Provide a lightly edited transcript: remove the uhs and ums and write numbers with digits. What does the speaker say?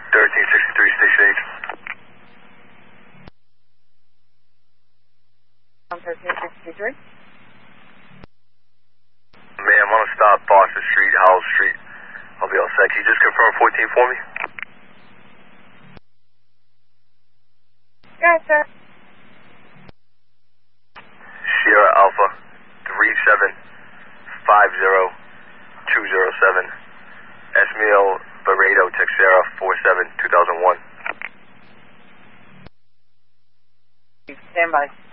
1363, Station 1363. Ma'am, I'm gonna stop Boston Street, Howell Street. I'll be all set. Can you just confirm 14 for me? Yes, sir. Sierra Alpha 3750207. Esmiel Barredo, Texera 47, 2001. Stand by.